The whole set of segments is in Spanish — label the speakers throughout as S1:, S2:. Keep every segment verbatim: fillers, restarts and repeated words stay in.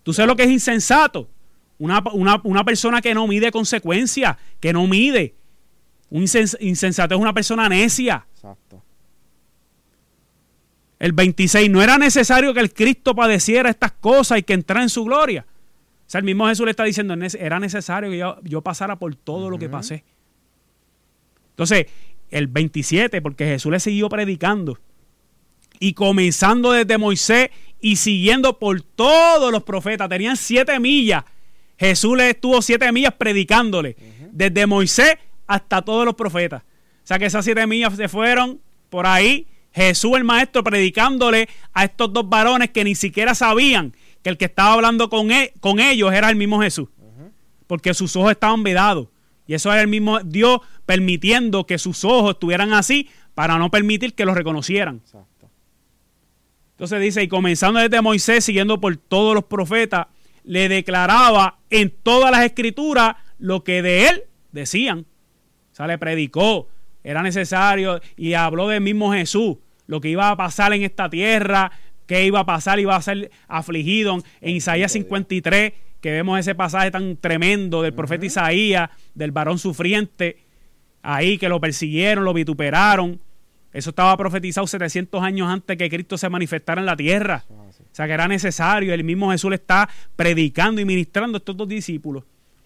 S1: ¿Tú sabes lo que es insensato? Una, una, una persona que no mide consecuencias, que no mide. Un insens, insensato es una persona necia.
S2: Exacto.
S1: El veintiséis, no era necesario que el Cristo padeciera estas cosas y que entrara en su gloria. O sea, el mismo Jesús le está diciendo, era necesario que yo, yo pasara por todo uh-huh. lo que pasé. Entonces, el veintisiete, porque Jesús le siguió predicando y comenzando desde Moisés y siguiendo por todos los profetas, tenían siete millas. Jesús le estuvo siete millas predicándole, uh-huh. desde Moisés hasta todos los profetas. O sea que esas siete millas se fueron por ahí, Jesús el maestro predicándole a estos dos varones que ni siquiera sabían que el que estaba hablando con, él, con ellos era el mismo Jesús, uh-huh. porque sus ojos estaban vedados. Y eso era el mismo Dios permitiendo que sus ojos estuvieran así para no permitir que los reconocieran. Exacto. Entonces dice, y comenzando desde Moisés, siguiendo por todos los profetas, le declaraba en todas las escrituras lo que de él decían. O sea, le predicó, era necesario, y habló del mismo Jesús, lo que iba a pasar en esta tierra, que iba a pasar, iba a ser afligido. En Isaías cincuenta y tres, que vemos ese pasaje tan tremendo del profeta uh-huh. Isaías, del varón sufriente, ahí que lo persiguieron, lo vituperaron. Eso estaba profetizado setecientos años antes que Cristo se manifestara en la tierra. O sea, que era necesario. El mismo Jesús le está predicando y ministrando a estos dos discípulos.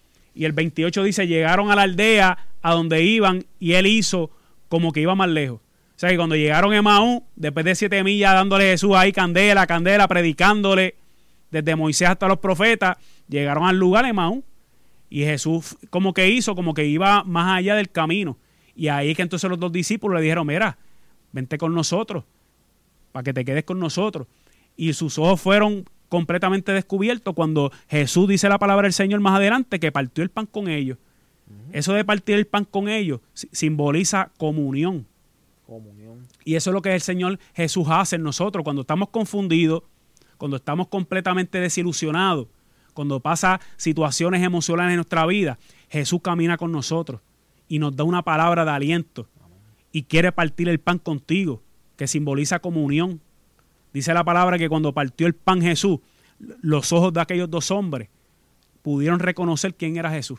S1: Y el veintiocho dice, llegaron a la aldea a donde iban y él hizo como que iba más lejos. O sea, que cuando llegaron a Emaús, después de siete millas dándole a Jesús ahí candela, candela, predicándole desde Moisés hasta los profetas, llegaron al lugar de Emaús y Jesús como que hizo, como que iba más allá del camino. Y ahí que entonces los dos discípulos le dijeron, mira, vente con nosotros, para que te quedes con nosotros. Y sus ojos fueron completamente descubiertos cuando Jesús dice la palabra del Señor más adelante, que partió el pan con ellos. Uh-huh. Eso de partir el pan con ellos simboliza comunión. Comunión. Y eso es lo que el Señor Jesús hace en nosotros cuando estamos confundidos, cuando estamos completamente desilusionados, cuando pasa situaciones emocionales en nuestra vida. Jesús camina con nosotros y nos da una palabra de aliento. Amén. Y quiere partir el pan contigo, que simboliza comunión. Dice la palabra que cuando partió el pan Jesús, los ojos de aquellos dos hombres pudieron reconocer quién era Jesús.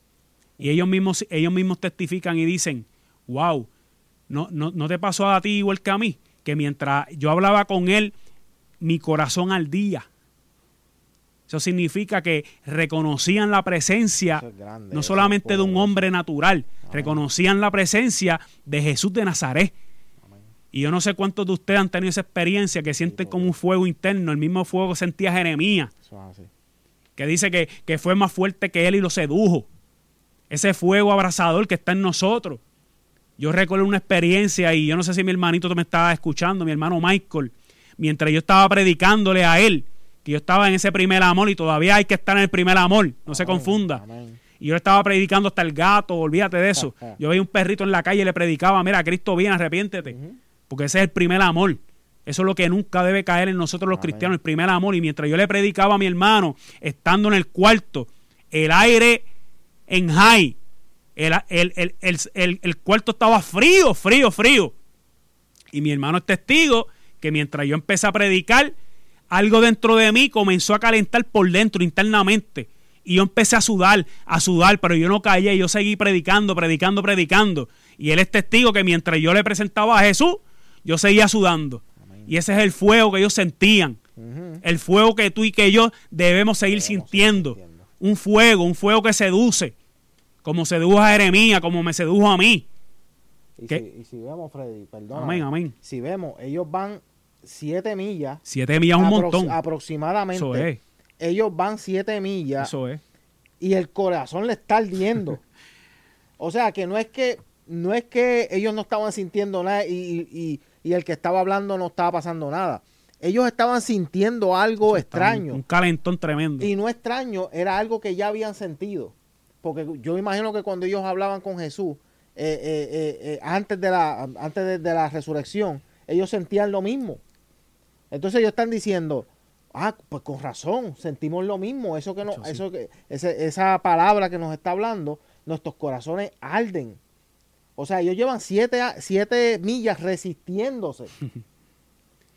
S1: Y ellos mismos, ellos mismos testifican y dicen, wow, no, no, no te pasó a ti igual que a mí, que mientras yo hablaba con él, mi corazón ardía. Eso significa que reconocían la presencia, grande, no solamente de un hombre natural, amén. Reconocían la presencia de Jesús de Nazaret. Amén. Y yo no sé cuántos de ustedes han tenido esa experiencia que sienten sí, como un fuego interno, el mismo fuego que sentía Jeremías, que dice que, que fue más fuerte que él y lo sedujo. Ese fuego abrasador que está en nosotros. Yo recuerdo una experiencia y yo no sé si mi hermanito me estaba escuchando, mi hermano Michael, mientras yo estaba predicándole a él, que yo estaba en ese primer amor y todavía hay que estar en el primer amor, no amén, se confunda. Amén. Y yo estaba predicando hasta el gato, olvídate de eso. Yo veía un perrito en la calle y le predicaba, mira, Cristo viene, arrepiéntete. Uh-huh. Porque ese es el primer amor. Eso es lo que nunca debe caer en nosotros los amén. Cristianos, el primer amor. Y mientras yo le predicaba a mi hermano, estando en el cuarto, el aire en high, el, el, el, el, el, el cuarto estaba frío, frío, frío. Y mi hermano es testigo que mientras yo empecé a predicar, algo dentro de mí comenzó a calentar por dentro, internamente. Y yo empecé a sudar, a sudar, pero yo no callé, yo seguí predicando, predicando, predicando. Y él es testigo que mientras yo le presentaba a Jesús, yo seguía sudando. Amén. Y ese es el fuego que ellos sentían. Uh-huh. El fuego que tú y que yo debemos seguir debemos sintiendo. Seguir sintiendo. Un fuego, un fuego que seduce. Como sedujo a Jeremías, como me sedujo a mí.
S2: Y, si, y si vemos, Freddy, perdón.
S1: Amén, amén.
S2: Si vemos, ellos van siete millas.
S1: Siete millas es un montón.
S2: Aproximadamente.
S1: Eso es.
S2: Ellos van siete millas.
S1: Eso es.
S2: Y el corazón le está ardiendo. O sea, que no es que no es que ellos no estaban sintiendo nada y, y, y el que estaba hablando no estaba pasando nada. Ellos estaban sintiendo algo extraño.
S1: Un calentón tremendo.
S2: Y no extraño, era algo que ya habían sentido. Porque yo imagino que cuando ellos hablaban con Jesús, eh, eh, eh, eh, antes, de la, antes de, de la resurrección, ellos sentían lo mismo. Entonces ellos están diciendo, ah, pues con razón, sentimos lo mismo. Eso que no, sí. eso que, ese, esa palabra que nos está hablando, nuestros corazones arden. O sea, ellos llevan siete, siete millas resistiéndose.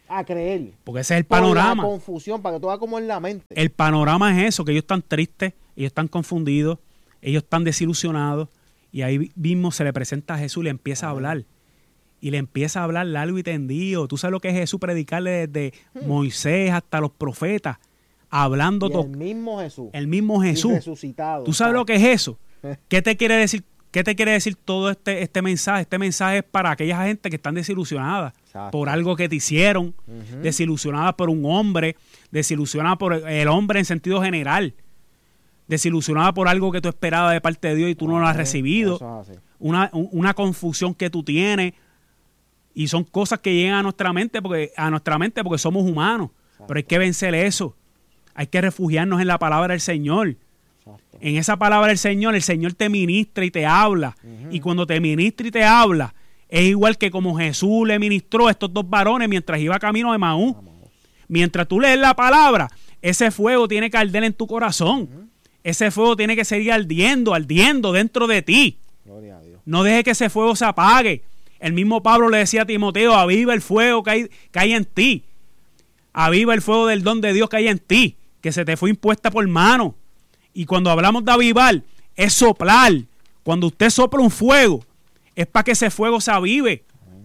S2: A creer.
S1: Porque ese es el panorama.
S2: Por la confusión, para que tú veas cómo es la mente.
S1: El panorama es eso, que ellos están tristes, ellos están confundidos, ellos están desilusionados, y ahí mismo se le presenta a Jesús y le empieza a hablar. Y le empieza a hablar largo y tendido. Tú sabes lo que es Jesús, predicarle desde hmm. Moisés hasta los profetas, hablando todo.
S2: El mismo Jesús.
S1: El mismo Jesús.
S2: Resucitado.
S1: ¿Tú sabes lo que es eso? ¿Qué te quiere decir? ¿Qué te quiere decir todo este, este mensaje? Este mensaje es para aquella gente que están desilusionadas Exacto. por algo que te hicieron, uh-huh. desilusionadas por un hombre, desilusionadas por el hombre en sentido general, desilusionada por algo que tú esperabas de parte de Dios y tú uh-huh. no lo has recibido, una, una confusión que tú tienes, y son cosas que llegan a nuestra mente porque, a nuestra mente porque somos humanos, Exacto. pero hay que vencer eso, hay que refugiarnos en la palabra del Señor. En esa palabra del Señor, el Señor te ministra y te habla. Uh-huh. Y cuando te ministra y te habla, es igual que como Jesús le ministró a estos dos varones mientras iba camino de Emaús. Mientras tú lees la palabra, ese fuego tiene que arder en tu corazón. Uh-huh. Ese fuego tiene que seguir ardiendo, ardiendo dentro de ti.
S2: Gloria a Dios.
S1: No dejes que ese fuego se apague. El mismo Pablo le decía a Timoteo, aviva el fuego que hay, que hay en ti. Aviva el fuego del don de Dios que hay en ti, que se te fue impuesta por mano. Y cuando hablamos de avivar, es soplar. Cuando usted sopla un fuego, es para que ese fuego se avive.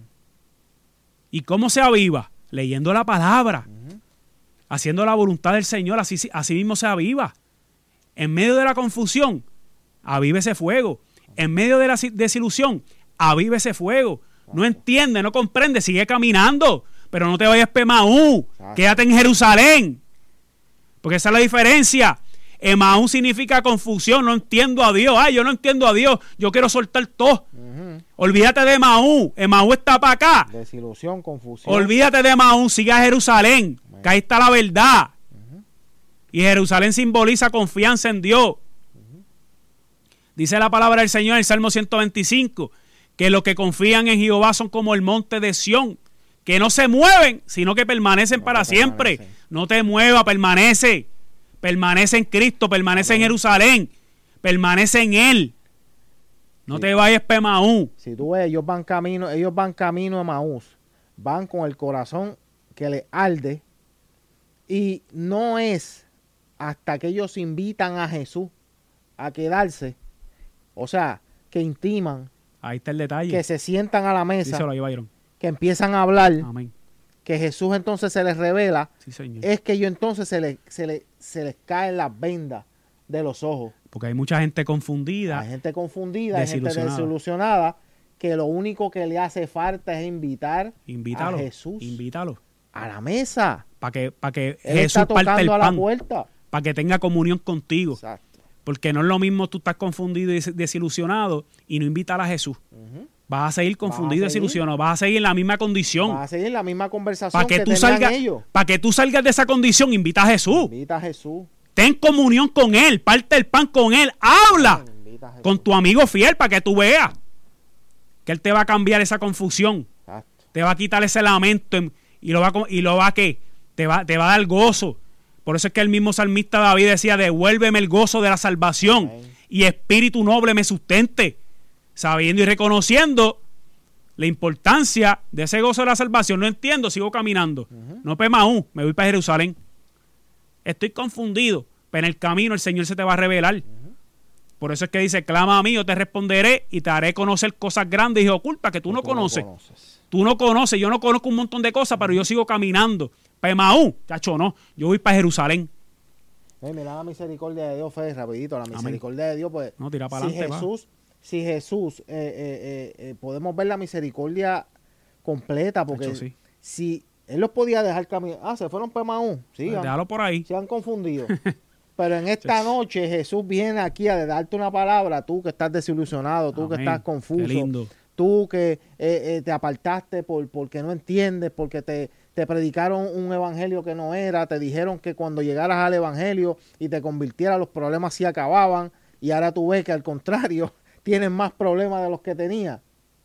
S1: ¿Y cómo se aviva? Leyendo la palabra. Uh-huh. Haciendo la voluntad del Señor. Así, así mismo se aviva. En medio de la confusión, avive ese fuego. En medio de la desilusión, avive ese fuego. No entiende, no comprende, sigue caminando. Pero no te vayas a Emaús. Quédate en Jerusalén. Porque esa es la diferencia. Emaús significa confusión, no entiendo a Dios. Ay, yo no entiendo a Dios, yo quiero soltar todo. Uh-huh. Olvídate de Emaús, Emaús está para acá.
S2: Desilusión, confusión.
S1: Olvídate de Emaús, sigue a Jerusalén, uh-huh. que ahí está la verdad. Uh-huh. Y Jerusalén simboliza confianza en Dios. Uh-huh. Dice la palabra del Señor en el Salmo ciento veinticinco, que los que confían en Jehová son como el monte de Sión, que no se mueven, sino que permanecen no para siempre. Permanecen. No te muevas, permanece. Permanece en Cristo, permanece Amén. En Jerusalén, permanece en Él. No sí. te vayas para Emaús.
S2: Si tú ves, ellos van camino, ellos van camino a Emaús, van con el corazón que les arde, y no es hasta que ellos invitan a Jesús a quedarse, o sea, que intiman,
S1: ahí está el detalle,
S2: que se sientan a la mesa,
S1: Díselo ahí, Byron.
S2: Que empiezan a hablar.
S1: Amén.
S2: Que Jesús entonces se les revela,
S1: sí, señor.
S2: Es que ellos entonces se les, se, les, se les caen las vendas de los ojos.
S1: Porque hay mucha gente confundida.
S2: Hay gente confundida, hay gente desilusionada, que lo único que le hace falta es invitar
S1: invítalo,
S2: a Jesús.
S1: Invítalo.
S2: A la mesa.
S1: Para que, pa que
S2: Él
S1: Jesús
S2: está tocando
S1: parte el
S2: a
S1: pan.
S2: La puerta.
S1: Para que tenga comunión contigo.
S2: Exacto.
S1: Porque no es lo mismo tú estás confundido y desilusionado y no invitar a Jesús. Uh-huh. Vas a seguir confundido y desilusionado. Vas a seguir en la misma condición.
S2: Vas a seguir en la misma conversación
S1: que,
S2: que
S1: tú salgas,
S2: ellos.
S1: Para que tú salgas de esa condición, invita a Jesús.
S2: Invita a Jesús.
S1: Ten comunión con Él. Parte el pan con Él. Habla con tu amigo fiel para que tú veas que Él te va a cambiar esa confusión. Exacto. Te va a quitar ese lamento y lo va a, y lo va a que te va, te va a dar gozo. Por eso es que el mismo salmista David decía, devuélveme el gozo de la salvación. Amén. Y espíritu noble me sustente. Sabiendo y reconociendo la importancia de ese gozo de la salvación. No entiendo, sigo caminando. Uh-huh. No para Emaús, me voy para Jerusalén. Estoy confundido, pero en el camino el Señor se te va a revelar. Uh-huh. Por eso es que dice, clama a mí, yo te responderé y te haré conocer cosas grandes y ocultas que tú no, tú conoces. no conoces. Tú no conoces, yo no conozco un montón de cosas, pero yo sigo caminando. Para Emaús, chacho, no, yo voy para Jerusalén.
S2: Hey, mira la misericordia de Dios, Fede, rapidito, la misericordia Amén. De Dios, pues.
S1: No, tira para
S2: si
S1: adelante,
S2: Jesús, va. Si Jesús, eh, eh, eh, podemos ver la misericordia completa, porque Hecho, sí. si Él los podía dejar caminar, ah, se fueron para Emaús, sí,
S1: pues déjalo por ahí.
S2: Se han confundido. Pero en esta noche Jesús viene aquí a darte una palabra, tú que estás desilusionado, tú Amén. Que estás confuso, tú que eh, eh, te apartaste por, porque no entiendes, porque te, te predicaron un evangelio que no era, te dijeron que cuando llegaras al evangelio y te convirtieras los problemas sí acababan, y ahora tú ves que al contrario tienes más problemas de los que tenías.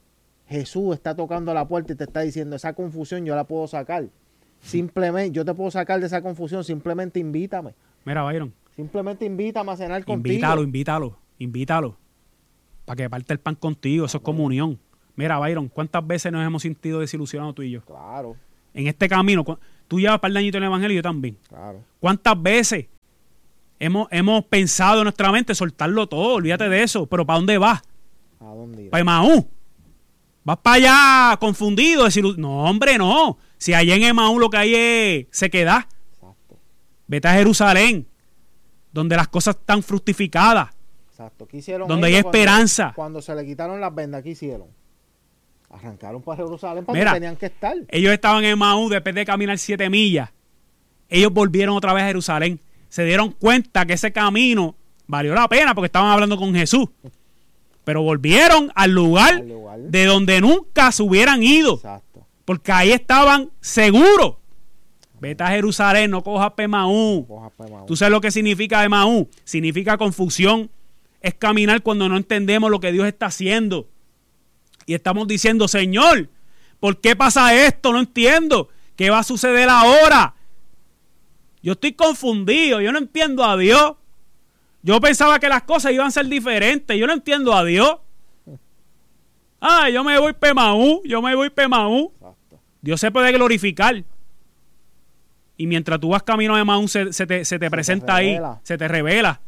S2: Jesús está tocando la puerta y te está diciendo, esa confusión yo la puedo sacar. Simplemente, yo te puedo sacar de esa confusión, simplemente invítame.
S1: Mira, Byron.
S2: Simplemente invítame a cenar contigo.
S1: Invítalo, invítalo, invítalo. Para que parte el pan contigo, eso es comunión. Mira, Byron, ¿cuántas veces nos hemos sentido desilusionados tú y yo?
S2: Claro.
S1: en este camino. Tú llevas par de añitos en el Evangelio y yo también.
S2: Claro.
S1: ¿Cuántas veces hemos, hemos pensado en nuestra mente soltarlo todo? Olvídate de eso. ¿Pero para dónde vas?
S2: ¿A dónde ibas?
S1: Para Emaú. Vas para allá confundido. Decir, no, hombre, no. Si allá en Emaú lo que hay es sequedad.
S2: Exacto.
S1: Vete a Jerusalén, donde las cosas están fructificadas.
S2: Exacto. ¿Qué hicieron
S1: Donde hay
S2: ellos
S1: esperanza.
S2: Cuando, cuando se le quitaron las vendas, ¿qué hicieron? Arrancaron para Jerusalén para
S1: Mira,
S2: donde tenían que estar.
S1: Ellos estaban en Emaú después de caminar siete millas. Ellos volvieron otra vez a Jerusalén. Se dieron cuenta que ese camino valió la pena porque estaban hablando con Jesús. Pero volvieron al lugar,
S2: Al lugar.
S1: de donde nunca se hubieran ido.
S2: Exacto.
S1: Porque ahí estaban seguros. Vete a Jerusalén, no cojas para Emaú.
S2: Coja pa' Emaú.
S1: ¿Tú sabes lo que significa Emaú? Significa confusión. Es caminar cuando no entendemos lo que Dios está haciendo. Y estamos diciendo, Señor, ¿por qué pasa esto? No entiendo. ¿Qué va a suceder ahora? Yo estoy confundido. Yo no entiendo a Dios. Yo pensaba que las cosas iban a ser diferentes. Yo no entiendo a Dios. Ah, yo me voy para Emaú. Yo me voy para Emaú.
S2: Exacto.
S1: Dios se puede glorificar. Y mientras tú vas camino a Emaú, se, se te, se te
S2: Se
S1: presenta
S2: te
S1: ahí,
S2: revela.
S1: se te revela.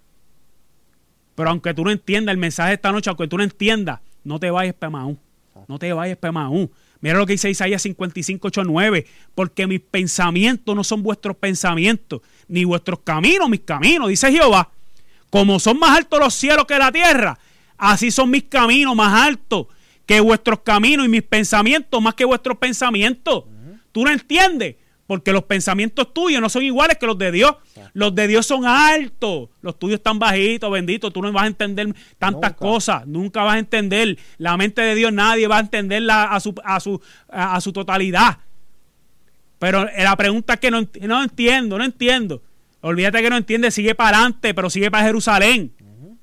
S1: Pero aunque tú no entiendas el mensaje de esta noche, aunque tú no entiendas, no te vayas para Emaú. No te vayas para Emaú. Mira lo que dice Isaías cincuenta y cinco, ocho, nueve. Porque mis pensamientos no son vuestros pensamientos, ni vuestros caminos mis caminos, dice Jehová. Como son más altos los cielos que la tierra, así son mis caminos más altos que vuestros caminos y mis pensamientos más que vuestros pensamientos. Uh-huh. ¿Tú no entiendes? Porque los pensamientos tuyos no son iguales que los de Dios. Exacto. Los de Dios son altos. Los tuyos están bajitos, bendito. Tú no vas a entender tantas
S2: Nunca. cosas.
S1: Nunca vas a entender. La mente de Dios nadie va a entenderla a su, a su, a, a su totalidad. Pero la pregunta es que no, no entiendo, no entiendo. Olvídate que no entiendes, sigue para adelante, pero sigue para Jerusalén. Uh-huh.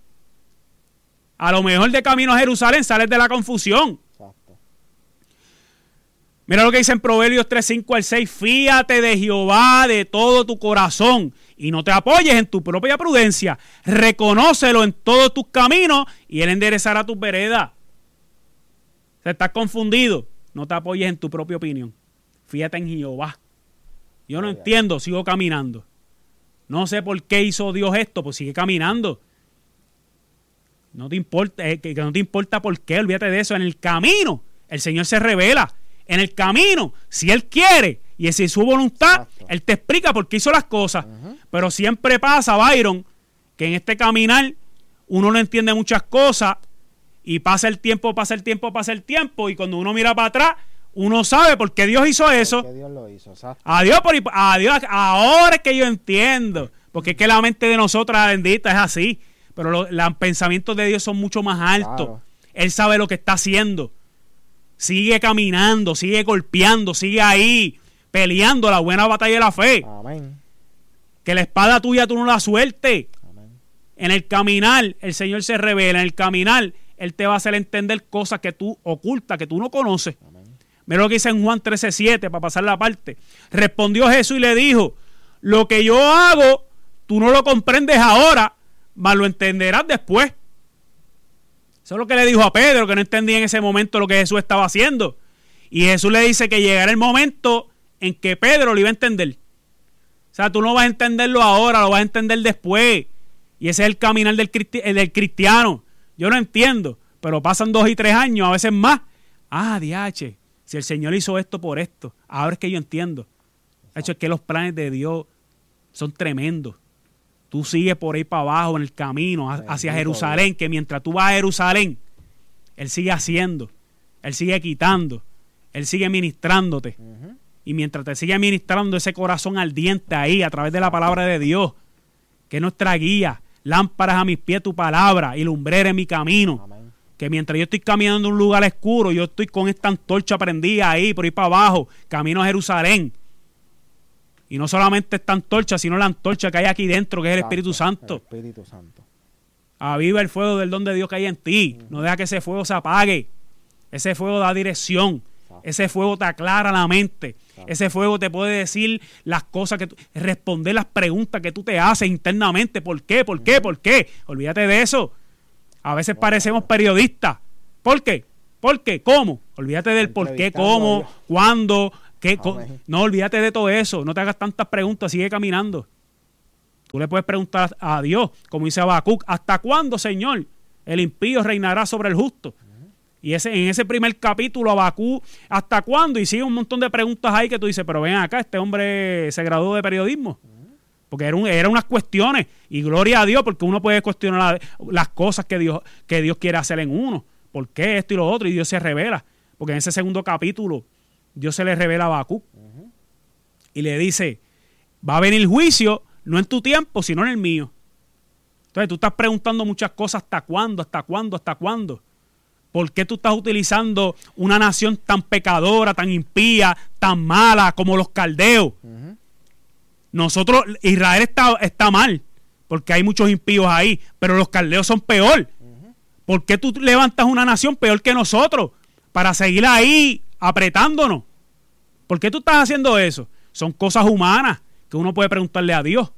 S1: A lo mejor de camino a Jerusalén sales de la confusión. Exacto. Mira lo que dice en Proverbios tres, cinco al seis. Fíate de Jehová de todo tu corazón y no te apoyes en tu propia prudencia. Reconócelo en todos tus caminos y él enderezará tus veredas. Si estás confundido, no te apoyes en tu propia opinión. Fíjate en Jehová. Yo no entiendo, sigo caminando. No sé por qué hizo Dios esto, pues sigue caminando. No te importa, eh, que, que no te importa por qué, olvídate de eso. En el camino, el Señor se revela. En el camino, si Él quiere y es su voluntad, exacto, Él te explica por qué hizo las cosas. Uh-huh. Pero siempre pasa, Byron, que en este caminar uno no entiende muchas cosas y pasa el tiempo, pasa el tiempo, pasa el tiempo y cuando uno mira para atrás, uno sabe por qué Dios hizo eso.
S2: Porque Dios lo hizo, exacto.
S1: Adiós, por, adiós, ahora es que yo entiendo. Porque es que la mente de nosotras, bendita, es así. Pero lo, los pensamientos de Dios son mucho más altos. Claro. Él sabe lo que está haciendo. Sigue caminando, sigue golpeando, sigue ahí, peleando la buena batalla de la fe.
S2: Amén.
S1: Que la espada tuya tú no la sueltes.
S2: Amén.
S1: En el caminar, el Señor se revela. En el caminar, Él te va a hacer entender cosas que tú ocultas, que tú no conoces. Amén. Mira lo que dice en Juan trece, siete, para pasar la parte. Respondió Jesús y le dijo, lo que yo hago, tú no lo comprendes ahora, mas lo entenderás después. Eso es lo que le dijo a Pedro, que no entendía en ese momento lo que Jesús estaba haciendo. Y Jesús le dice que llegará el momento en que Pedro lo iba a entender. O sea, tú no vas a entenderlo ahora, lo vas a entender después. Y ese es el caminar del, cristi- del cristiano. Yo no entiendo, pero pasan dos y tres años, a veces más. Ah, diache, si el Señor hizo esto por esto, ahora es que yo entiendo. De hecho, es que los planes de Dios son tremendos. Tú sigues por ahí para abajo en el camino hacia Jerusalén, que mientras tú vas a Jerusalén, Él sigue haciendo, Él sigue quitando, Él sigue ministrándote. Uh-huh. Y mientras te sigue ministrando ese corazón ardiente ahí, a través de la palabra de Dios, que es nuestra guía, lámparas a mis pies tu palabra y lumbrera en mi camino. Amén. Que mientras yo estoy caminando en un lugar oscuro, yo estoy con esta antorcha prendida ahí, por ahí para abajo, camino a Jerusalén. Y no solamente esta antorcha, sino la antorcha que hay aquí dentro, que es el Santo, Espíritu Santo.
S2: El Espíritu Santo.
S1: Aviva el fuego del don de Dios que hay en ti. Uh-huh. No deja que ese fuego se apague. Ese fuego da dirección. Santo. Ese fuego te aclara la mente. Santo. Ese fuego te puede decir las cosas que tú, responder las preguntas que tú te haces internamente. ¿Por qué? ¿Por qué? Uh-huh. ¿Por qué? Olvídate de eso. A veces uh-huh. parecemos periodistas. ¿Por qué? ¿Por qué? ¿Cómo? Olvídate del por qué, cómo, cuándo, ¿Qué? Con, no, olvídate de todo eso. No te hagas tantas preguntas. Sigue caminando. Tú le puedes preguntar a Dios, como dice Habacuc, ¿hasta cuándo, Señor, el impío reinará sobre el justo? Uh-huh. Y ese, en ese primer capítulo, Habacuc, ¿hasta cuándo? Y sigue un montón de preguntas ahí que tú dices, pero ven acá, este hombre se graduó de periodismo. Uh-huh. Porque eran era unas cuestiones. Y gloria a Dios, porque uno puede cuestionar las cosas que Dios, que Dios quiere hacer en uno. ¿Por qué esto y lo otro? Y Dios se revela. Porque en ese segundo capítulo, Dios se le revela a Habacuc. Uh-huh. Y le dice, va a venir juicio, no en tu tiempo, sino en el mío. Entonces tú estás preguntando muchas cosas, ¿hasta cuándo? ¿Hasta cuándo? ¿Hasta cuándo? ¿Por qué tú estás utilizando una nación tan pecadora, tan impía, tan mala como los caldeos? Uh-huh. Nosotros, Israel está, está mal, porque hay muchos impíos ahí, pero los caldeos son peor. Uh-huh. ¿Por qué tú levantas una nación peor que nosotros para seguir ahí apretándonos? ¿Por qué tú estás haciendo eso? Son cosas humanas que uno puede preguntarle a Dios.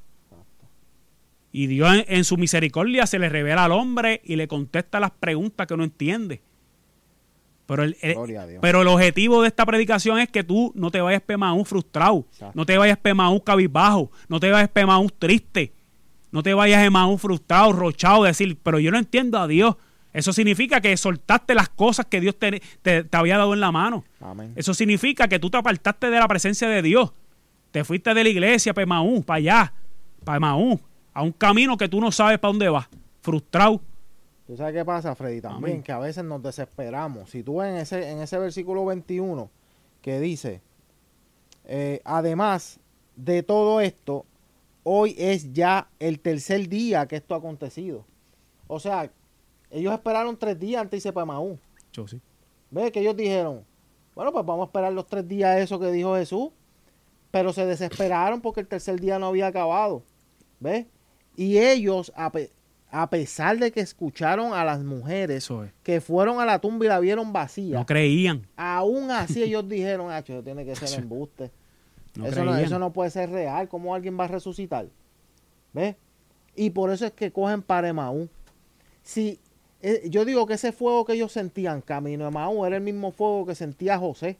S1: Y Dios en, en su misericordia se le revela al hombre y le contesta las preguntas que uno entiende. Pero el, el, pero el objetivo de esta predicación es que tú no te vayas pemaú frustrado, exacto, no te vayas pemaú cabizbajo, no te vayas pemaú triste, no te vayas pemaú frustrado, rochado, decir, pero yo no entiendo a Dios. Eso significa que soltaste las cosas que Dios te, te, te había dado en la mano. Amén. Eso significa que tú te apartaste de la presencia de Dios. Te fuiste de la iglesia para Emaú, para allá, para Emaú, a un camino que tú no sabes para dónde vas, frustrado.
S2: ¿Tú sabes qué pasa, Freddy? También Amén. Que a veces nos desesperamos. Si tú ves en ese, en ese versículo veintiuno que dice, eh, además de todo esto, hoy es ya el tercer día que esto ha acontecido. O sea, ellos esperaron tres días antes de irse para Emaú.
S1: Yo sí.
S2: ¿Ves? Que ellos dijeron, bueno, pues vamos a esperar los tres días eso que dijo Jesús. Pero se desesperaron porque el tercer día no había acabado. ¿Ves? Y ellos, a, pe a pesar de que escucharon a las mujeres es. que fueron a la tumba y la vieron vacía,
S1: no creían.
S2: Aún así ellos dijeron, ah, eso tiene que ser embuste. No eso, no, eso no puede ser real. ¿Cómo alguien va a resucitar? ¿Ves? Y por eso es que cogen para Emaú. Si, eh, yo digo que ese fuego que ellos sentían camino a Emaú era el mismo fuego que sentía José.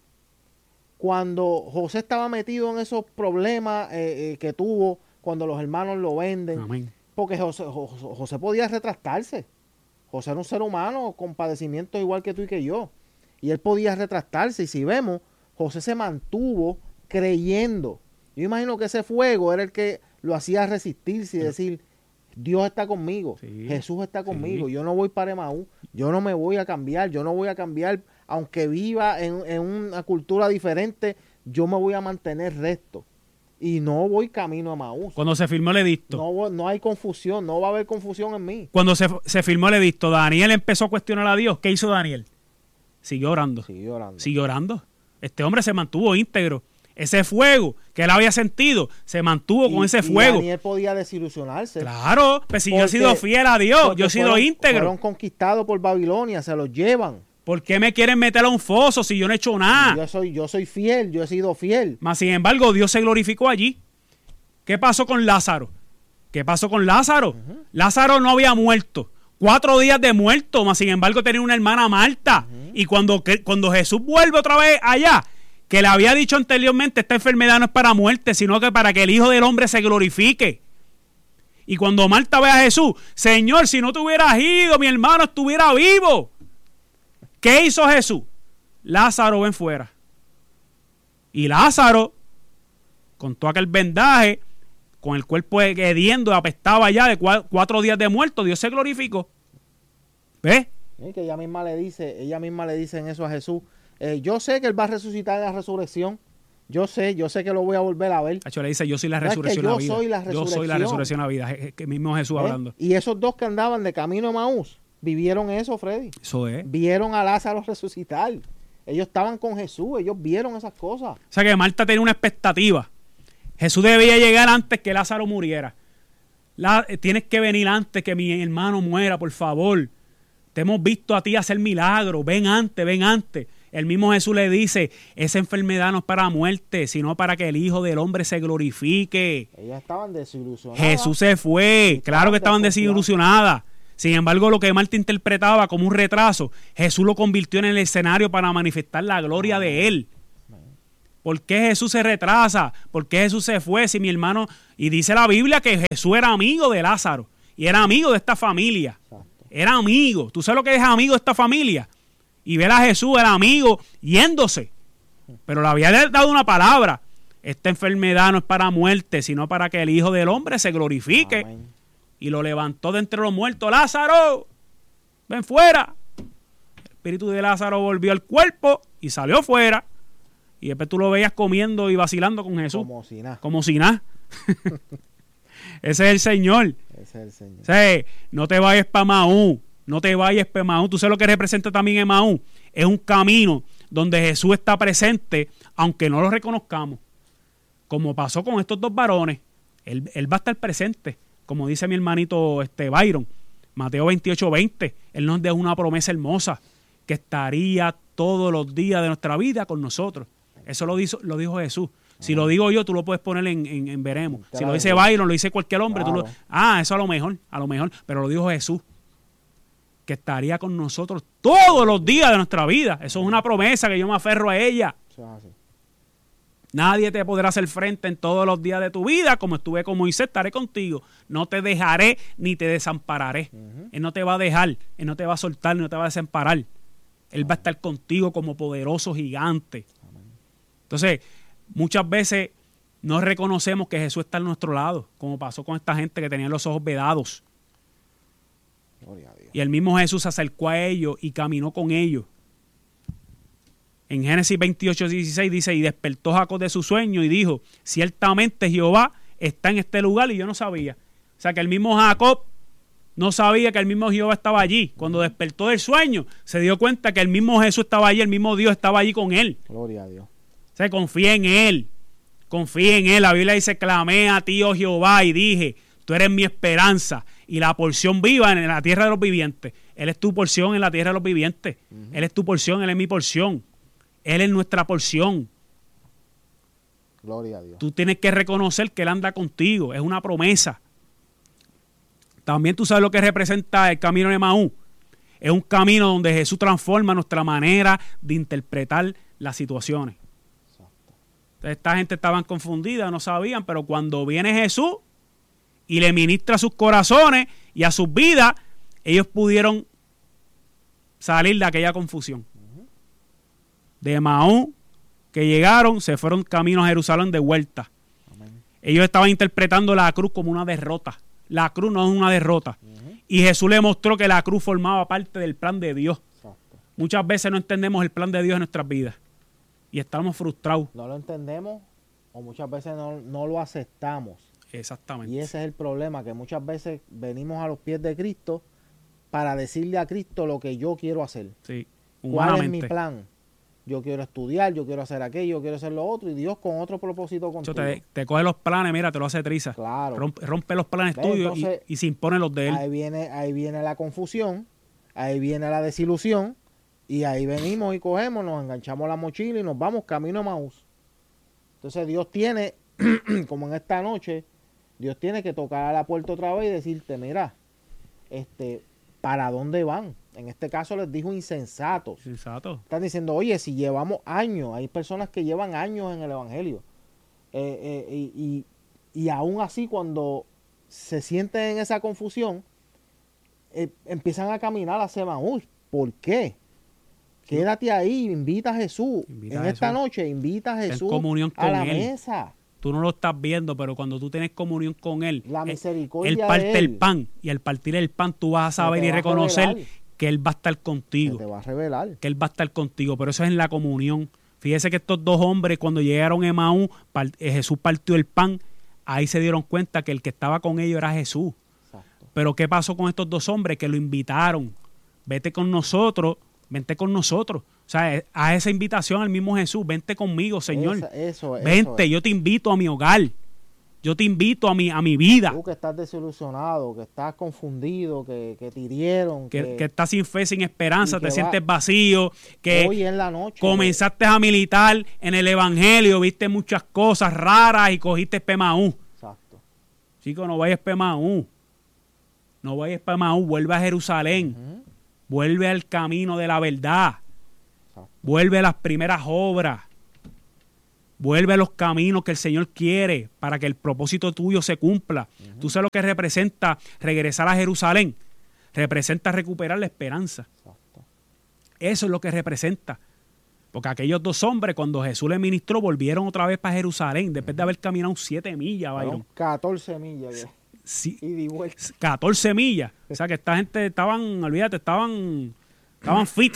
S2: Cuando José estaba metido en esos problemas eh, eh, que tuvo, cuando los hermanos lo venden, Amén. Porque José, José, José podía retractarse. José era un ser humano con padecimientos igual que tú y que yo. Y él podía retractarse. Y si vemos, José se mantuvo creyendo. Yo imagino que ese fuego era el que lo hacía resistirse y decir, Dios está conmigo, sí, Jesús está conmigo, sí. Yo no voy para Emaú, yo no me voy a cambiar, yo no voy a cambiar, aunque viva en, en una cultura diferente, yo me voy a mantener recto. Y no voy camino a Emaú.
S1: Cuando se firmó el edicto.
S2: No, no hay confusión, no va a haber confusión en mí.
S1: Cuando se, se firmó el edicto, Daniel empezó a cuestionar a Dios. ¿Qué hizo Daniel? Siguió orando.
S2: Siguió orando.
S1: Siguió orando. Este hombre se mantuvo íntegro. Ese fuego que él había sentido, se mantuvo y, con ese fuego. Y
S2: Daniel podía desilusionarse.
S1: Claro, pues si yo he sido fiel a Dios, yo he sido
S2: fueron,
S1: íntegro.
S2: Fueron conquistados por Babilonia, se los llevan.
S1: ¿Por qué me quieren meter a un foso si yo no he hecho nada?
S2: Yo soy, yo soy fiel, yo he sido fiel.
S1: Mas sin embargo, Dios se glorificó allí. ¿Qué pasó con Lázaro? ¿Qué pasó con Lázaro? Uh-huh. Lázaro no había muerto. Cuatro días de muerto, mas sin embargo tenía una hermana Marta. Uh-huh. Y cuando, que, cuando Jesús vuelve otra vez allá, que le había dicho anteriormente, esta enfermedad no es para muerte, sino que para que el Hijo del Hombre se glorifique. Y cuando Marta ve a Jesús, Señor, si no te hubieras ido, mi hermano estuviera vivo. ¿Qué hizo Jesús? Lázaro, ven fuera. Y Lázaro, con todo aquel vendaje, con el cuerpo hediendo, apestaba ya de cuatro días de muerto, Dios se glorificó. ¿Ves?
S2: Sí, que ella misma le dice, ella misma le dice en eso a Jesús, eh, yo sé que él va a resucitar en la resurrección. Yo sé, yo sé que lo voy a volver a ver.
S1: Hacho le dice, yo soy la resurrección y la vida.
S2: Soy la resurrección.
S1: Yo soy la resurrección y la vida. Es que mismo Jesús ¿Eh? hablando.
S2: Y esos dos que andaban de camino a Emaús, vivieron eso, Freddy.
S1: Eso es.
S2: Vieron a Lázaro resucitar. Ellos estaban con Jesús, ellos vieron esas cosas.
S1: O sea que Marta tenía una expectativa. Jesús debía llegar antes que Lázaro muriera. La, tienes que venir antes que mi hermano muera, por favor. Te hemos visto a ti hacer milagros. Ven antes, ven antes. El mismo Jesús le dice, esa enfermedad no es para muerte, sino para que el Hijo del Hombre se glorifique.
S2: Ellas estaban desilusionadas.
S1: Jesús se fue. Claro que estaban desilusionadas. Sin embargo, lo que Marta interpretaba como un retraso, Jesús lo convirtió en el escenario para manifestar la gloria de Él. ¿Por qué Jesús se retrasa? ¿Por qué Jesús se fue si mi hermano? Y dice la Biblia que Jesús era amigo de Lázaro y era amigo de esta familia. Exacto. Era amigo. ¿Tú sabes lo que es amigo de esta familia? Y ver a Jesús, era amigo, yéndose. Pero le había dado una palabra. Esta enfermedad no es para muerte, sino para que el Hijo del Hombre se glorifique. Amén. Y lo levantó de entre los muertos. ¡Lázaro! ¡Ven fuera! El espíritu de Lázaro volvió al cuerpo y salió fuera. Y después tú lo veías comiendo y vacilando con Jesús.
S2: Como si nada.
S1: Como si nada. Ese es el Señor.
S2: Ese es el Señor.
S1: O sea, no te vayas para Emaú. No te vayas para Emaú. ¿Tú sabes lo que representa también Emaú? Es un camino donde Jesús está presente, aunque no lo reconozcamos. Como pasó con estos dos varones. Él, él va a estar presente. Como dice mi hermanito este Byron. Mateo veintiocho veinte. Él nos dejó una promesa hermosa. Que estaría todos los días de nuestra vida con nosotros. Eso lo dijo, lo dijo Jesús. Si lo digo yo, tú lo puedes poner en, en, en veremos. Si lo dice Byron, lo dice cualquier hombre. Claro. Tú lo, ah, eso a lo mejor, a lo mejor. Pero lo dijo Jesús. Que estaría con nosotros todos los días de nuestra vida. Eso es una promesa que yo me aferro a ella. Nadie te podrá hacer frente en todos los días de tu vida. Como estuve con Moisés, estaré contigo. No te dejaré ni te desampararé. Uh-huh. Él no te va a dejar. Él no te va a soltar, no te va a desamparar. Él va a estar contigo como poderoso gigante. Entonces, muchas veces no reconocemos que Jesús está a nuestro lado, como pasó con esta gente que tenía los ojos vedados.
S2: Gloria a Dios.
S1: Y el mismo Jesús se acercó a ellos y caminó con ellos. En Génesis veintiocho dieciséis dice, y despertó Jacob de su sueño y dijo, ciertamente Jehová está en este lugar y yo no sabía. O sea que el mismo Jacob no sabía que el mismo Jehová estaba allí. Cuando despertó del sueño, se dio cuenta que el mismo Jesús estaba allí, el mismo Dios estaba allí con él.
S2: Gloria a Dios.
S1: O sea, confía en él. Confía en él. La Biblia dice, clamé a ti, oh Jehová, y dije, tú eres mi esperanza y la porción viva en la tierra de los vivientes. Él es tu porción en la tierra de los vivientes. Uh-huh. Él es tu porción, él es mi porción. Él es nuestra porción.
S2: Gloria a Dios.
S1: Tú tienes que reconocer que él anda contigo. Es una promesa. También tú sabes lo que representa el camino de Emaú. Es un camino donde Jesús transforma nuestra manera de interpretar las situaciones. Exacto. Entonces, esta gente estaban confundida, no sabían, pero cuando viene Jesús y le ministra a sus corazones y a sus vidas, ellos pudieron salir de aquella confusión. Uh-huh. De Emaú, que llegaron, se fueron camino a Jerusalén de vuelta. Amén. Ellos estaban interpretando la cruz como una derrota. La cruz no es una derrota. Uh-huh. Y Jesús le mostró que la cruz formaba parte del plan de Dios. Exacto. Muchas veces no entendemos el plan de Dios en nuestras vidas. Y estamos frustrados.
S2: No lo entendemos o muchas veces no, no lo aceptamos.
S1: Exactamente.
S2: Y ese es el problema, que muchas veces venimos a los pies de Cristo para decirle a Cristo lo que yo quiero hacer.
S1: Sí,
S2: ¿cuál es mi plan? Yo quiero estudiar, yo quiero hacer aquello, yo quiero hacer lo otro, y Dios con otro propósito contigo.
S1: Te, te coge los planes, mira, te lo hace triza.
S2: Claro.
S1: Rompe, rompe los planes tuyos y, y se impone los de él.
S2: Ahí viene, ahí viene la confusión, ahí viene la desilusión, y ahí venimos y cogemos, nos enganchamos la mochila y nos vamos camino a Emaús. Entonces Dios tiene, como en esta noche, Dios tiene que tocar a la puerta otra vez y decirte, mira, este, ¿para dónde van? En este caso les dijo insensatos.
S1: Insensatos.
S2: Están diciendo, oye, si llevamos años, hay personas que llevan años en el Evangelio. Eh, eh, y, y, y aún así, cuando se sienten en esa confusión, eh, empiezan a caminar hacia Emaús. ¿Por qué? Sí. Quédate ahí, invita a Jesús. Invita en a esta Jesús. Noche, invita a Jesús
S1: comunión con
S2: a la
S1: él.
S2: Mesa.
S1: Tú no lo estás viendo, pero cuando tú tienes comunión con él,
S2: la misericordia
S1: él, él parte
S2: de él.
S1: el pan. Y al partir el pan tú vas a saber y reconocer que él va a estar contigo.
S2: Se te va a revelar.
S1: Que él va a estar contigo. Pero eso es en la comunión. Fíjese que estos dos hombres, cuando llegaron a Emaú, Jesús partió el pan. Ahí se dieron cuenta que el que estaba con ellos era Jesús. Exacto. Pero ¿qué pasó con estos dos hombres? Que lo invitaron. Vete con nosotros. Vente con nosotros. O sea, a esa invitación al mismo Jesús. Vente conmigo, Señor.
S2: Esa, eso,
S1: Vente,
S2: eso
S1: yo te invito a mi hogar. Yo te invito a mi, a mi vida.
S2: Tú que estás desilusionado, que estás confundido, que, que te hirieron.
S1: Que,
S2: que,
S1: que estás sin fe, sin esperanza, te
S2: va,
S1: sientes vacío. Que
S2: hoy en la noche,
S1: comenzaste a militar en el Evangelio, viste muchas cosas raras y cogiste Emaú.
S2: Exacto.
S1: Chico, no vayas a Emaú. No vayas a Emaú, vuelve a Jerusalén. Uh-huh. Vuelve al camino de la verdad. Exacto. Vuelve a las primeras obras. Vuelve a los caminos que el Señor quiere para que el propósito tuyo se cumpla. Uh-huh. Tú sabes lo que representa regresar a Jerusalén. Representa recuperar la esperanza. Exacto. Eso es lo que representa. Porque aquellos dos hombres, cuando Jesús les ministró, volvieron otra vez para Jerusalén, después uh-huh. de haber caminado siete millas. Byron.
S2: catorce millas.
S1: Sí,
S2: y de vuelta.
S1: catorce millas. O sea que esta gente estaban, olvídate, estaban, estaban fit.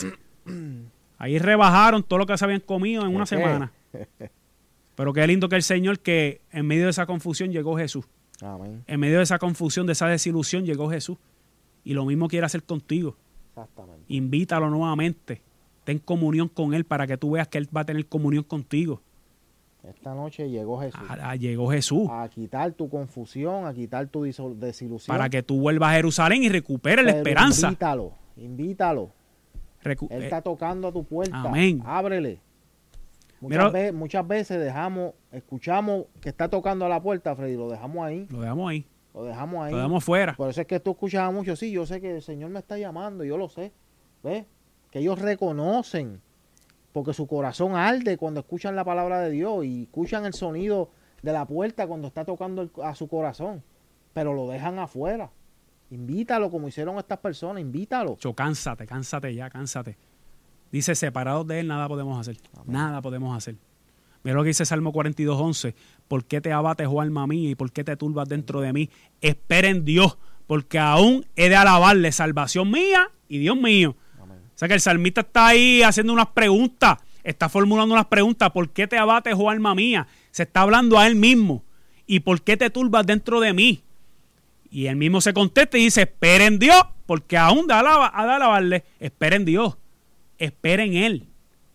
S1: Ahí rebajaron todo lo que se habían comido en una semana. Pero qué lindo que el Señor, que en medio de esa confusión llegó Jesús.
S2: Amén.
S1: En medio de esa confusión, de esa desilusión, llegó Jesús. Y lo mismo quiere hacer contigo.
S2: Exactamente.
S1: Invítalo nuevamente. Ten comunión con Él para que tú veas que Él va a tener comunión contigo.
S2: Esta noche llegó Jesús.
S1: A, a, llegó Jesús.
S2: A quitar tu confusión, a quitar tu desilusión.
S1: Para que tú vuelvas a Jerusalén y recuperes la esperanza.
S2: Invítalo, invítalo.
S1: Recu
S2: Él está tocando a tu puerta.
S1: Amén.
S2: Ábrele. Muchas, ve muchas veces dejamos, escuchamos que está tocando a la puerta, Freddy, lo dejamos ahí.
S1: Lo dejamos ahí.
S2: Lo dejamos ahí.
S1: Lo dejamos fuera.
S2: Por eso es que tú escuchabas mucho, sí, yo sé que el Señor me está llamando, yo lo sé. ¿Ves? Que ellos reconocen, porque su corazón arde cuando escuchan la palabra de Dios y escuchan el sonido de la puerta cuando está tocando el, a su corazón, pero lo dejan afuera. Invítalo como hicieron estas personas, invítalo.
S1: Yo, cánsate, cánsate ya, cánsate. Dice, separados de Él nada podemos hacer. Amén. Nada podemos hacer. Mira lo que dice Salmo cuarenta y dos, once. ¿Por qué te abates, oh alma mía, y por qué te turbas dentro de mí? Espera en Dios, porque aún he de alabarle, salvación mía y Dios mío. Amén. O sea que el salmista está ahí haciendo unas preguntas, está formulando unas preguntas. ¿Por qué te abates, oh alma mía? Se está hablando a él mismo. ¿Y por qué te turbas dentro de mí? Y él mismo se contesta y dice, espera en Dios, porque aún de alaba, ha de alabarle, espera en Dios. Espera en Él.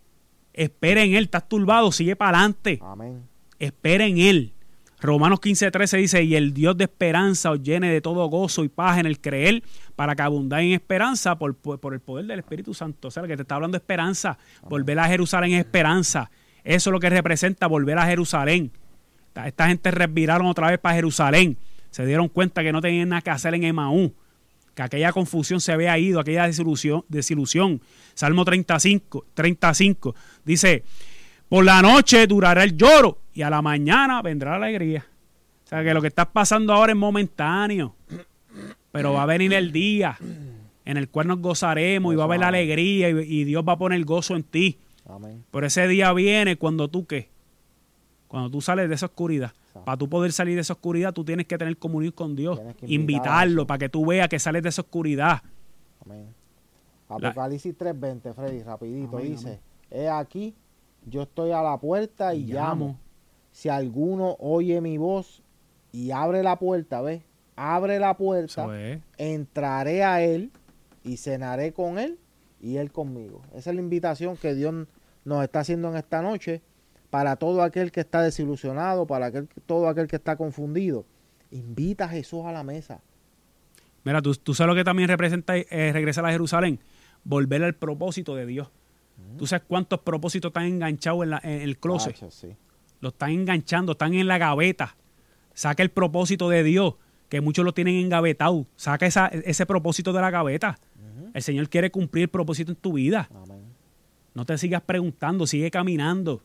S1: Espera en Él. Estás turbado, sigue para adelante.
S2: Amén.
S1: Espera en Él. Romanos quince, trece dice, y el Dios de esperanza os llene de todo gozo y paz en el creer, para que abundáis en esperanza por, por, por el poder del Espíritu Santo. O sea, que te está hablando de esperanza. Amén. Volver a Jerusalén es esperanza. Eso es lo que representa volver a Jerusalén. Esta, esta gente respiraron otra vez para Jerusalén. Se dieron cuenta que no tenían nada que hacer en Emaú, que aquella confusión se había ido, aquella desilusión, desilusión. Salmo treinta y cinco, treinta y cinco dice, por la noche durará el lloro y a la mañana vendrá la alegría. O sea que lo que está pasando ahora es momentáneo, pero va a venir el día en el cual nos gozaremos y va a haber la alegría y, y Dios va a poner gozo en ti.
S2: Amén.
S1: Pero ese día viene cuando tú, ¿qué? Cuando tú sales de esa oscuridad. Para tú poder salir de esa oscuridad, tú tienes que tener comunión con Dios. Invitarlo para que tú veas que sales de esa oscuridad.
S2: Amén. Apocalipsis tres veinte, Freddy, rapidito, amén, dice, amén. He aquí, yo estoy a la puerta y, y llamo. llamo. Si alguno oye mi voz y abre la puerta, ¿ves? Abre la puerta, entraré a él y cenaré con él y él conmigo. Esa es la invitación que Dios nos está haciendo en esta noche. Para todo aquel que está desilusionado, para aquel, todo aquel que está confundido, invita a Jesús a la mesa.
S1: Mira, tú, tú sabes lo que también representa eh, regresar a Jerusalén, volver al propósito de Dios. Mm. Tú sabes cuántos propósitos están enganchados en, la, en el closet. Cacho, sí. Los están enganchando, están en la gaveta. Saca el propósito de Dios, que muchos lo tienen engavetado. Saca esa, ese propósito de la gaveta. Mm. El Señor quiere cumplir el propósito en tu vida. Amén. No te sigas preguntando, sigue caminando.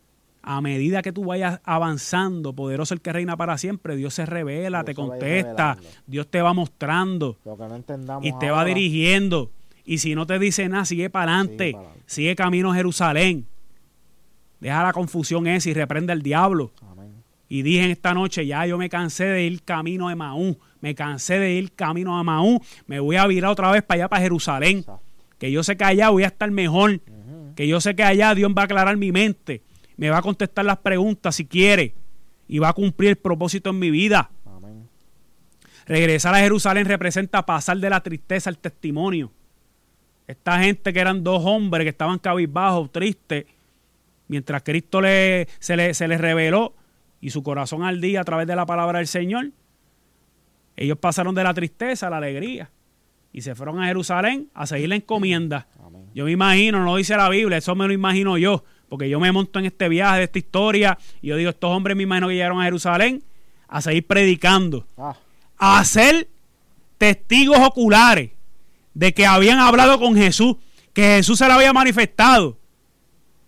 S1: A medida que tú vayas avanzando, poderoso el que reina para siempre, Dios se revela, Dios te contesta, Dios te va mostrando
S2: lo que no entendamos
S1: y te
S2: ahora.
S1: va dirigiendo. Y si no te dice nada, sigue para adelante, sigue, sigue camino a Jerusalén. Deja la confusión esa y reprende al diablo.
S2: Amén.
S1: Y dije en esta noche, ya yo me cansé de ir camino a Emaú, me cansé de ir camino a Emaú, me voy a virar otra vez para allá, para Jerusalén. Exacto. Que yo sé que allá voy a estar mejor, uh-huh. que yo sé que allá Dios va a aclarar mi mente. Me va a contestar las preguntas si quiere y va a cumplir el propósito en mi vida.
S2: Amén.
S1: Regresar a Jerusalén representa pasar de la tristeza al testimonio. Esta gente que eran dos hombres que estaban cabizbajos, tristes, mientras Cristo le, se, le, se les reveló y su corazón ardía a través de la palabra del Señor, ellos pasaron de la tristeza a la alegría y se fueron a Jerusalén a seguir la encomienda. Amén. Yo me imagino, no lo dice la Biblia, eso me lo imagino yo. Porque yo me monto en este viaje de esta historia y yo digo, estos hombres me imagino que llegaron a Jerusalén a seguir predicando, ah. a ser testigos oculares de que habían hablado con Jesús, que Jesús se le había manifestado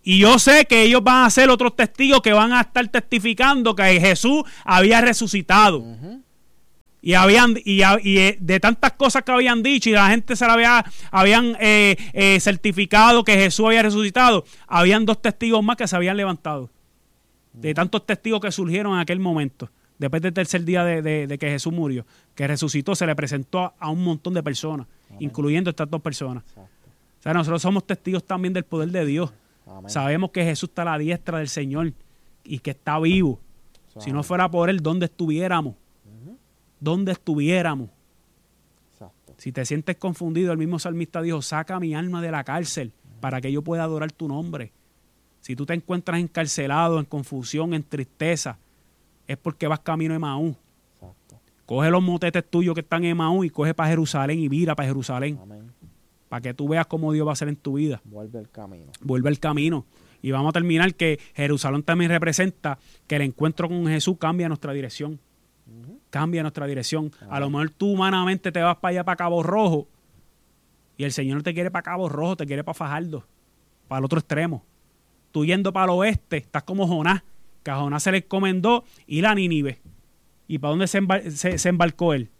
S1: Y yo sé que ellos van a ser otros testigos que van a estar testificando que Jesús había resucitado. Uh-huh. Y habían y, y de tantas cosas que habían dicho y la gente se la había habían eh, eh, certificado que Jesús había resucitado, habían dos testigos más que se habían levantado. De tantos testigos que surgieron en aquel momento, después del tercer día de, de, de que Jesús murió, que resucitó, se le presentó a, a un montón de personas, amén, incluyendo estas dos personas. Exacto. O sea, nosotros somos testigos también del poder de Dios. Amén. Sabemos que Jesús está a la diestra del Señor y que está vivo. Amén. Si no fuera por Él, ¿dónde estuviéramos? Uh-huh. ¿Dónde estuviéramos? Exacto. Si te sientes confundido, el mismo salmista dijo, saca mi alma de la cárcel uh-huh. para que yo pueda adorar tu nombre. Si tú te encuentras encarcelado, en confusión, en tristeza, es porque vas camino a Emaús. Exacto. Coge los motetes tuyos que están en Emaús y coge para Jerusalén y vira para Jerusalén. Amén. Para que tú veas cómo Dios va a hacer en tu vida.
S2: Vuelve el camino.
S1: Vuelve el camino. Y vamos a terminar que Jerusalén también representa que el encuentro con Jesús cambia nuestra dirección. Uh-huh. Cambia nuestra dirección. Amén. A lo mejor tú humanamente te vas para allá, para Cabo Rojo, y el Señor no te quiere para Cabo Rojo, te quiere para Fajardo, para el otro extremo. Tú yendo para el oeste, estás como Jonás, que a Jonás se le encomendó ir a Nínive. ¿Y para dónde se, embar- se, se embarcó él?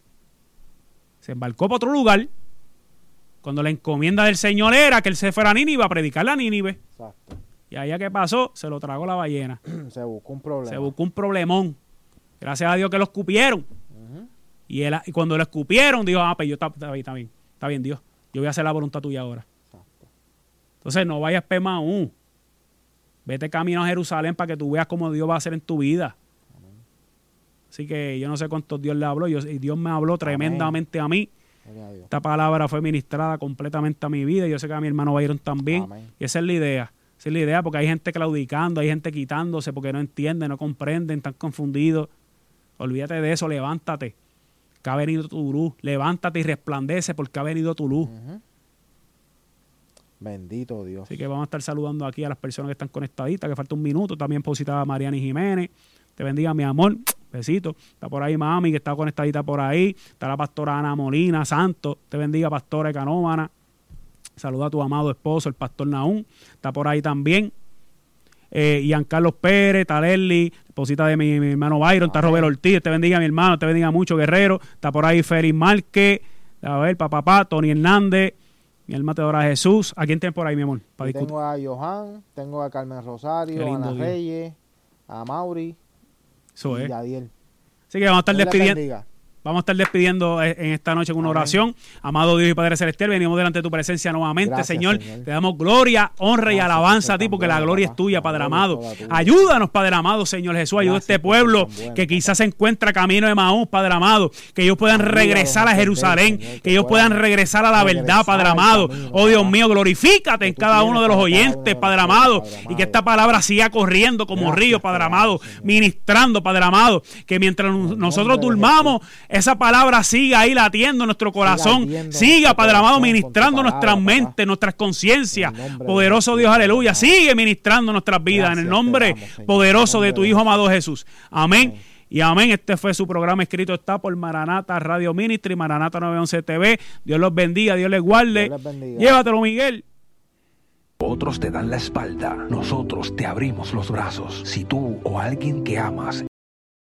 S1: Se embarcó para otro lugar, cuando la encomienda del Señor era que él se fuera a Nínive a predicarle a Nínive. Exacto. Y allá que pasó, se lo tragó la ballena.
S2: Se buscó un problema.
S1: Se buscó un problemón. Gracias a Dios que lo escupieron. Uh-huh. Y, él, y cuando lo escupieron, dijo, ah, pues yo, está, está bien, está bien, está bien, Dios. Yo voy a hacer la voluntad tuya ahora. Exacto. Entonces, no vayas a Emaús. Vete camino a Jerusalén para que tú veas cómo Dios va a hacer en tu vida. Amén. Así que yo no sé cuántos Dios le habló. Yo, y Dios me habló tremendamente Amén. a mí. A Esta palabra fue ministrada completamente a mi vida. Yo sé que a mi hermano Byron también. Amén. Y esa es la idea. Esa es la idea porque hay gente claudicando, hay gente quitándose porque no entienden, no comprenden, están confundidos. Olvídate de eso, levántate. Que ha venido tu luz. Levántate y resplandece porque ha venido tu luz. Uh-huh.
S2: Bendito Dios.
S1: Así que vamos a estar saludando aquí a las personas que están conectaditas, que falta un minuto. También positaba Mariani Jiménez. Te bendiga, mi amor. Besito. Está por ahí mami, que está conectadita por ahí. Está la pastora Ana Molina Santos. Te bendiga, pastora de Canóvana. Saluda a tu amado esposo, el pastor Naún. Está por ahí también. Eh, Giancarlos Pérez, Talerli, esposita de mi, mi hermano Byron. Está Robert Ortiz. Te bendiga, mi hermano. Te bendiga mucho, guerrero. Está por ahí Félix Márquez. A ver, papá, papá. Tony Hernández. Mi alma te adora a Jesús. ¿A quién tienes por ahí, mi amor?
S2: Para tengo a Johan, tengo a Carmen Rosario, a Ana Reyes, a Mauri.
S1: Eso
S2: y
S1: es.
S2: a Adiel.
S1: Así que vamos a estar despidiendo. Vamos a estar despidiendo en esta noche con una Amén. oración. Amado Dios y Padre Celestial, venimos delante de tu presencia nuevamente, Gracias, Señor. Señor. Te damos gloria, honra Gracias, y alabanza a ti, porque la gloria es tuya, Padre amado. Ayúdanos, Padre amado, Señor Jesús. Ayuda a este pueblo que quizás se encuentra camino de Emaús, Padre amado. Que ellos puedan regresar a Jerusalén. Que ellos puedan regresar a la verdad, Padre amado. Oh Dios mío, glorifícate en cada uno de los oyentes, Padre amado. Y que esta palabra siga corriendo como río, Padre amado. Ministrando, Padre amado. Que mientras nosotros durmamos, esa palabra siga ahí latiendo en nuestro corazón. Siga, siga Padre amado, ministrando nuestras mentes, nuestras conciencias. Poderoso Dios, aleluya. Sigue ministrando nuestras vidas. Gracias, en el nombre damos, poderoso de tu Hijo amado Jesús. Amén. Amén. Y amén. Este fue su programa escrito está por Maranata Radio Ministry, Maranata nueve once T V. Dios los bendiga, Dios les guarde. Dios les bendiga. Llévatelo, Miguel.
S3: Otros te dan la espalda, nosotros te abrimos los brazos. Si tú o alguien que amas